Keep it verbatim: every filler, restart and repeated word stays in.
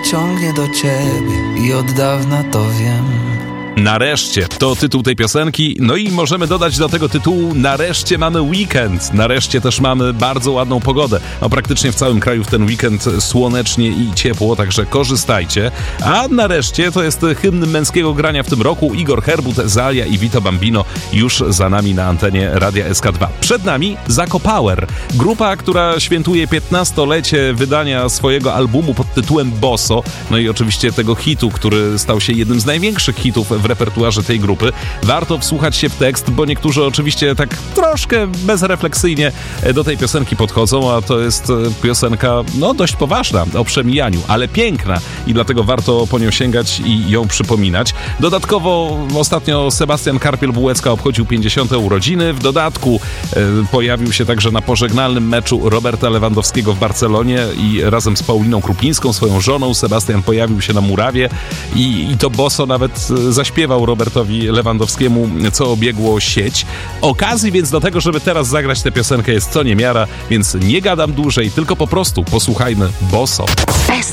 ciągnie do ciebie i od dawna to wiem. Nareszcie, to tytuł tej piosenki, no i możemy dodać do tego tytułu nareszcie mamy weekend, nareszcie też mamy bardzo ładną pogodę, no praktycznie w całym kraju w ten weekend słonecznie i ciepło, także korzystajcie, a nareszcie to jest hymn męskiego grania w tym roku, Igor Herbut, Zalia i Vito Bambino już za nami na antenie Radia S K dwa. Przed nami Zakopower, grupa, która świętuje piętnastolecie wydania swojego albumu pod tytułem Bosso, no i oczywiście tego hitu, który stał się jednym z największych hitów w repertuarze tej grupy. Warto wsłuchać się w tekst, bo niektórzy oczywiście tak troszkę bezrefleksyjnie do tej piosenki podchodzą, a to jest piosenka no dość poważna, o przemijaniu, ale piękna i dlatego warto po nią sięgać i ją przypominać. Dodatkowo ostatnio Sebastian Karpiel-Bułecka obchodził pięćdziesiąte urodziny. W dodatku e, pojawił się także na pożegnalnym meczu Roberta Lewandowskiego w Barcelonie i razem z Pauliną Krupińską, swoją żoną, Sebastian pojawił się na murawie i, i to Bosso nawet zaśpiewał Robertowi Lewandowskiemu, co obiegło sieć. Okazji więc do tego, żeby teraz zagrać tę piosenkę jest co niemiara, więc nie gadam dłużej, tylko po prostu posłuchajmy Bosso.